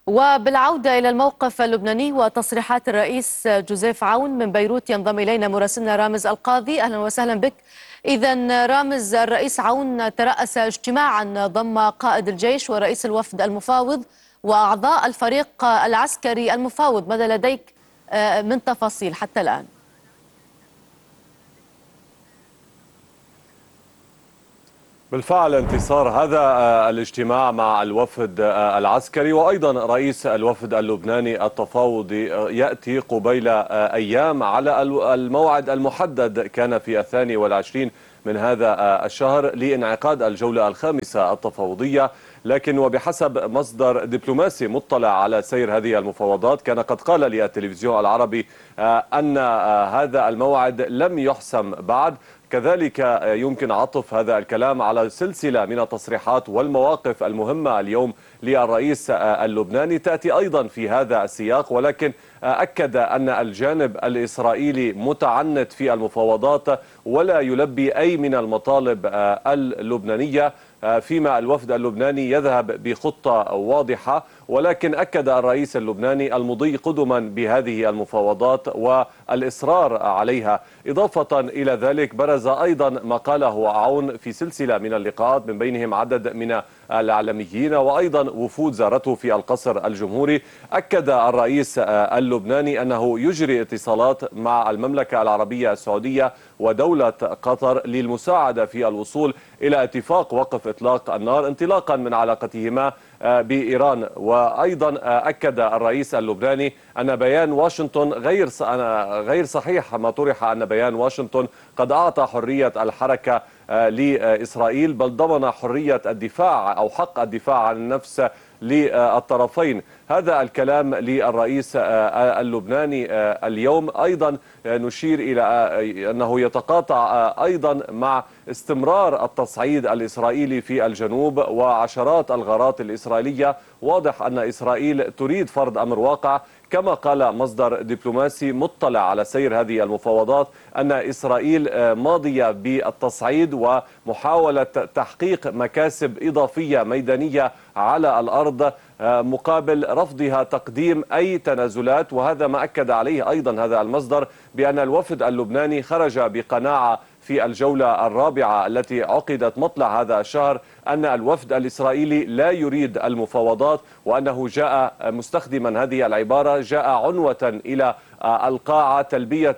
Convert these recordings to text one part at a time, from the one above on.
وبالعودة إلى الموقف اللبناني وتصريحات الرئيس جوزيف عون من بيروت، ينضم إلينا مراسلنا رامز القاضي. أهلا وسهلا بك. إذا رامز، الرئيس عون ترأس اجتماعا ضم قائد الجيش ورئيس الوفد المفاوض وأعضاء الفريق العسكري المفاوض. ماذا لديك من تفاصيل حتى الآن؟ بالفعل انتصار، هذا الاجتماع مع الوفد العسكري وأيضا رئيس الوفد اللبناني التفاوضي يأتي قبيل أيام على الموعد المحدد، كان في 22 من هذا الشهر لانعقاد الجولة الخامسة التفاوضية. لكن وبحسب مصدر دبلوماسي مطلع على سير هذه المفاوضات، كان قد قال للتلفزيون العربي أن هذا الموعد لم يحسم بعد. كذلك يمكن عطف هذا الكلام على سلسلة من التصريحات والمواقف المهمة اليوم للرئيس اللبناني تأتي أيضا في هذا السياق، ولكن أكد أن الجانب الإسرائيلي متعنت في المفاوضات ولا يلبي أي من المطالب اللبنانية، فيما الوفد اللبناني يذهب بخطة واضحة. ولكن أكد الرئيس اللبناني المضي قدما بهذه المفاوضات والإصرار عليها. إضافة إلى ذلك برز أيضا ما قاله عون في سلسلة من اللقاءات، من بينهم عدد من الإعلاميين وأيضا وفود زارته في القصر الجمهوري. أكد الرئيس اللبناني أنه يجري اتصالات مع المملكة العربية السعودية ودولة قطر للمساعدة في الوصول إلى اتفاق وقف إطلاق النار انطلاقا من علاقتهما بإيران. وأيضا أكد الرئيس اللبناني أن بيان واشنطن غير صحيح، ما طرح أن بيان واشنطن قد أعطى حرية الحركة لإسرائيل، بل ضمن حرية الدفاع أو حق الدفاع عن النفس للطرفين. هذا الكلام للرئيس اللبناني اليوم. أيضا نشير إلى أنه يتقاطع أيضا مع استمرار التصعيد الإسرائيلي في الجنوب وعشرات الغارات الإسرائيلية. واضح أن إسرائيل تريد فرض أمر واقع، كما قال مصدر دبلوماسي مطلع على سير هذه المفاوضات أن إسرائيل ماضية بالتصعيد ومحاولة تحقيق مكاسب إضافية ميدانية على الأرض مقابل رفضها تقديم أي تنازلات. وهذا ما أكد عليه أيضا هذا المصدر بأن الوفد اللبناني خرج بقناعة في الجولة الرابعة التي عقدت مطلع هذا الشهر أن الوفد الإسرائيلي لا يريد المفاوضات، وأنه جاء مستخدما هذه العبارة، جاء عنوة إلى القاعة تلبية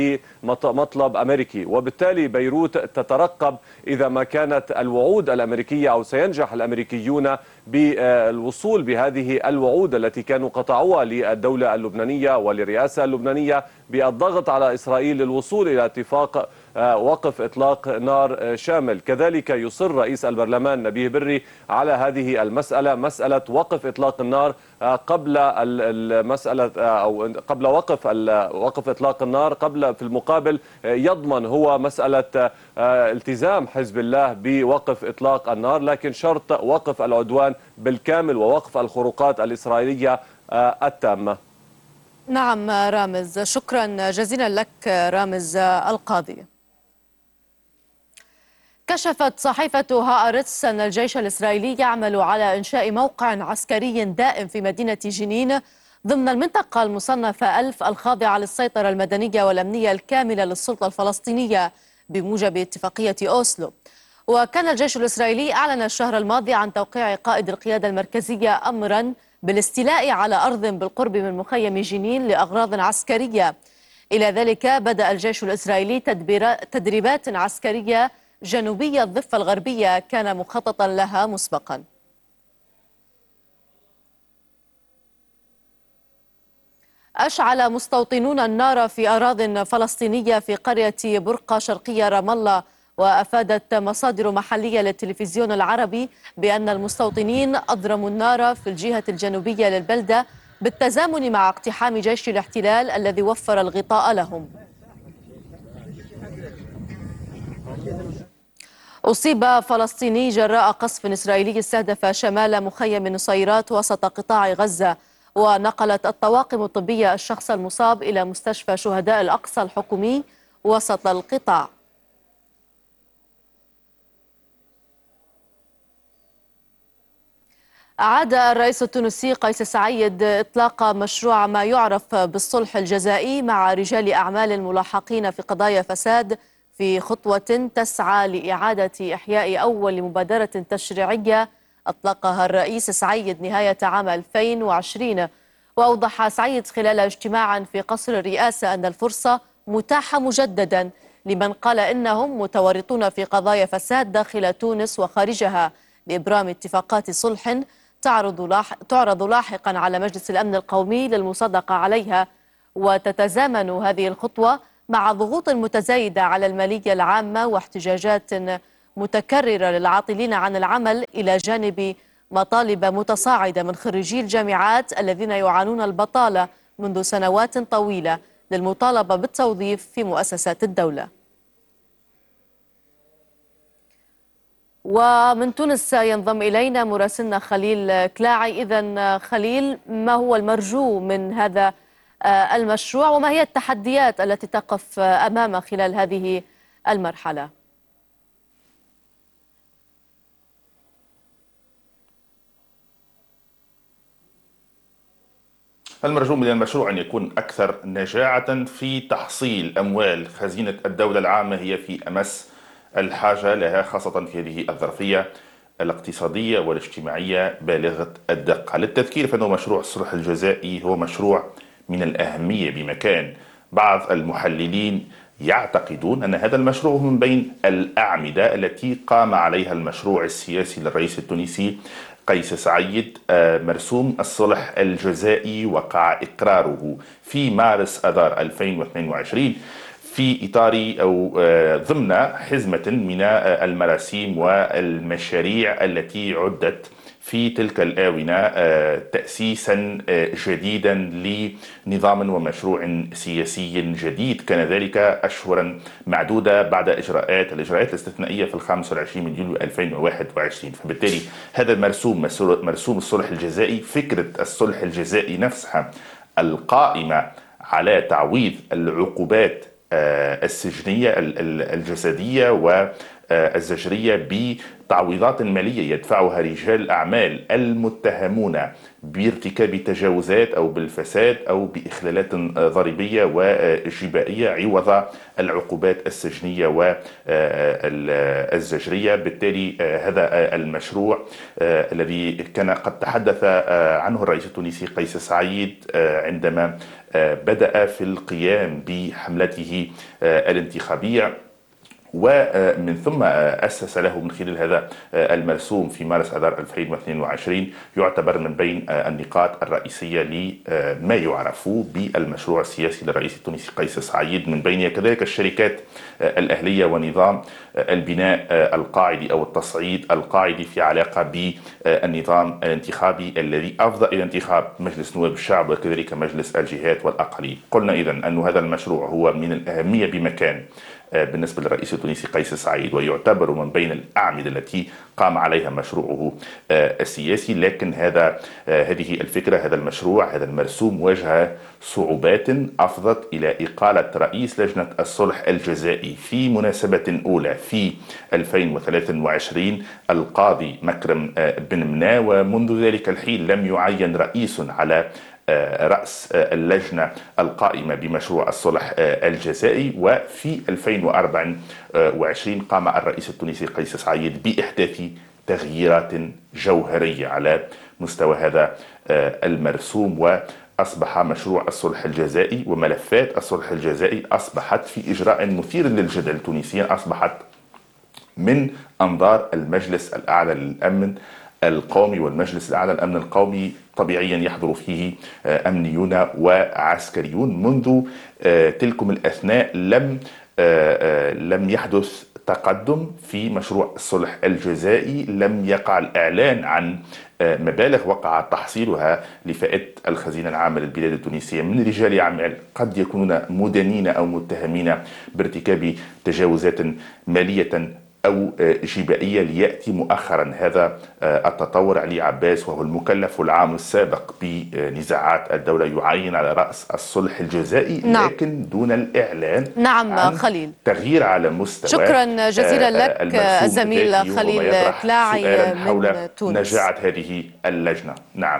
لمطلب أمريكي. وبالتالي بيروت تترقب إذا ما كانت الوعود الأمريكية أو سينجح الأمريكيون بالوصول بهذه الوعود التي كانوا قطعوها للدولة اللبنانية وللرئاسة اللبنانية بالضغط على إسرائيل للوصول إلى اتفاق وقف إطلاق نار شامل. كذلك يصر رئيس البرلمان نبيه بري على هذه المسألة، مسألة وقف إطلاق النار قبل المسألة أو قبل وقف إطلاق النار. قبل في المقابل يضمن هو مسألة التزام حزب الله بوقف إطلاق النار، لكن شرط وقف العدوان بالكامل ووقف الخروقات الإسرائيلية التامة. نعم رامز، شكرا جزيلا لك رامز القاضي. كشفت صحيفة هآرتس أن الجيش الإسرائيلي يعمل على إنشاء موقع عسكري دائم في مدينة جنين ضمن المنطقة المصنفة 1000 الخاضعة للسيطرة المدنية والأمنية الكاملة للسلطة الفلسطينية بموجب اتفاقية أوسلو. وكان الجيش الإسرائيلي أعلن الشهر الماضي عن توقيع قائد القيادة المركزية أمرا بالاستيلاء على أرض بالقرب من مخيم جنين لأغراض عسكرية. إلى ذلك بدأ الجيش الإسرائيلي تدريبات عسكرية جنوبية الضفة الغربية كان مخططا لها مسبقا. أشعل مستوطنون النار في أراضٍ فلسطينية في قرية برقة شرقية رام الله. وأفادت مصادر محلية للتلفزيون العربي بأن المستوطنين أضرموا النار في الجهة الجنوبية للبلدة بالتزامن مع اقتحام جيش الاحتلال الذي وفر الغطاء لهم. أصيب فلسطيني جراء قصف إسرائيلي استهدف شمال مخيم نصيرات وسط قطاع غزة. ونقلت الطواقم الطبية الشخص المصاب إلى مستشفى شهداء الأقصى الحكومي وسط القطاع. أعاد الرئيس التونسي قيس سعيد إطلاق مشروع ما يعرف بالصلح الجزائي مع رجال أعمال ملاحقين في قضايا فساد، في خطوة تسعى لإعادة إحياء أول مبادرة تشريعية أطلقها الرئيس سعيد نهاية عام 2020. وأوضح سعيد خلال اجتماع في قصر الرئاسة أن الفرصة متاحة مجددا لمن قال إنهم متورطون في قضايا فساد داخل تونس وخارجها لإبرام اتفاقات صلح تعرض لاحقا على مجلس الأمن القومي للمصادقة عليها. وتتزامن هذه الخطوة مع ضغوط متزايدة على المالية العامة واحتجاجات متكررة للعاطلين عن العمل، إلى جانب مطالب متصاعدة من خريجي الجامعات الذين يعانون البطالة منذ سنوات طويلة للمطالبة بالتوظيف في مؤسسات الدولة. ومن تونس ينضم إلينا مراسلنا خليل كلاعي. إذن خليل، ما هو المرجو من هذا المشروع وما هي التحديات التي تقف أمامه خلال هذه المرحلة؟ المرجو من المشروع أن يكون أكثر نجاعة في تحصيل أموال خزينة الدولة العامة، هي في أمس الحاجة لها، خاصة في هذه الظرفية الاقتصادية والاجتماعية بالغة الدقة. للتذكير فإنه مشروع الصلح الجزائي هو مشروع من الأهمية بمكان. بعض المحللين يعتقدون أن هذا المشروع من بين الأعمدة التي قام عليها المشروع السياسي للرئيس التونسي قيس سعيد. مرسوم الصلح الجزائي وقع إقراره في مارس أذار 2022 في إطار أو ضمن حزمة من المراسيم والمشاريع التي عدت في تلك الآونة تأسيسا جديدا لنظام ومشروع سياسي جديد. كان ذلك أشهرا معدودة بعد الإجراءات الاستثنائية في 25 من يوليو 2021. فبالتالي هذا المرسوم، مرسوم الصلح الجزائي، فكرة الصلح الجزائي نفسها القائمة على تعويض العقوبات السجنية الجسدية والزجرية بتعويضات مالية يدفعها رجال الأعمال المتهمون بارتكاب تجاوزات أو بالفساد أو بإخلالات ضريبية وجبائية عوض العقوبات السجنية والزجرية. بالتالي هذا المشروع الذي كان قد تحدث عنه الرئيس التونسي قيس سعيد عندما بدأ في القيام بحملته الانتخابية، ومن ثم أسس له من خلال هذا المرسوم في مارس أذار 2022، يعتبر من بين النقاط الرئيسية لما يعرف بالمشروع السياسي للرئيس التونسي قيس سعيد، من بين كذلك الشركات الأهلية ونظام البناء القاعدي أو التصعيد القاعدي في علاقة بالنظام الانتخابي الذي أفضى إلى انتخاب مجلس نواب الشعب وكذلك مجلس الجهات والأقاليم. قلنا إذن أن هذا المشروع هو من الأهمية بمكان بالنسبة للرئيس التونسي قيس سعيد، ويعتبر من بين الأعمدة التي قام عليها مشروعه السياسي. لكن هذه الفكرة، هذا المشروع، هذا المرسوم واجه صعوبات أفضت إلى إقالة رئيس لجنة الصلح الجزائي في مناسبة أولى في 2023 القاضي مكرم بن منا، ومنذ ذلك الحين لم يعين رئيس على رأس اللجنة القائمة بمشروع الصلح الجزائي. وفي 2024 قام الرئيس التونسي قيس سعيد بإحداث تغييرات جوهرية على مستوى هذا المرسوم، وأصبح مشروع الصلح الجزائي وملفات الصلح الجزائي أصبحت في إجراء مثير للجدل تونسيا، أصبحت من أنظار المجلس الأعلى للأمن القومي، والمجلس الأعلى للأمن القومي طبيعيا يحضر فيه أمنيون وعسكريون. منذ تلكم الأثناء لم يحدث تقدم في مشروع الصلح الجزائي، لم يقع الإعلان عن مبالغ وقع تحصيلها لفائدة الخزينة العامة للبلاد التونسية من رجال أعمال قد يكونون مدانين أو متهمين بارتكاب تجاوزات مالية أو جبائية ليأتي مؤخرا هذا التطور. علي عباس وهو المكلف العام السابق بنزاعات الدولة يعين على رأس الصلح الجزائي، نعم. لكن دون الإعلان نعم عن خليل. تغيير على مستوى. شكرا جزيلا لك الزميل خليل كلاعي من تونس. نجاعة هذه اللجنة. نعم.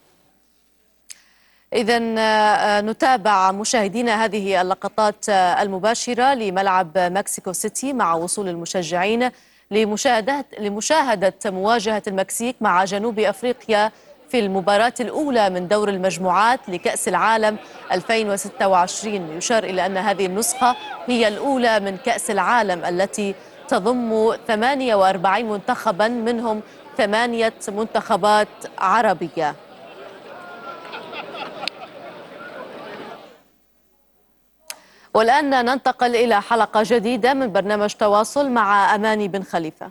إذن نتابع مشاهدينا هذه اللقطات المباشرة لملعب مكسيكو سيتي مع وصول المشجعين لمشاهدة مواجهة المكسيك مع جنوب أفريقيا في المباراة الأولى من دور المجموعات لكأس العالم 2026. يشار إلى أن هذه النسخة هي الأولى من كأس العالم التي تضم 48 منتخبا، منهم 8 منتخبات عربية. والآن ننتقل إلى حلقة جديدة من برنامج تواصل مع أماني بن خليفة.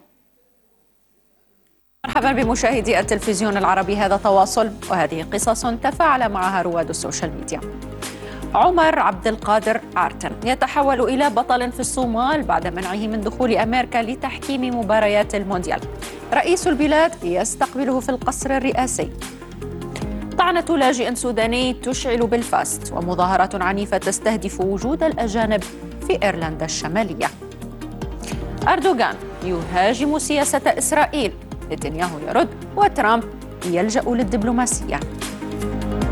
مرحبا بمشاهدي التلفزيون العربي، هذا تواصل وهذه قصص تفاعل معها رواد السوشيال ميديا. عمر عبد القادر عارتن يتحول إلى بطل في الصومال بعد منعه من دخول أمريكا لتحكيم مباريات المونديال. رئيس البلاد يستقبله في القصر الرئاسي. طعنة لاجئ سوداني تشعل بلفاست، ومظاهرات عنيفة تستهدف وجود الأجانب في إيرلندا الشمالية. أردوغان يهاجم سياسة إسرائيل، نتنياهو يرد، وترامب يلجأ للدبلوماسية.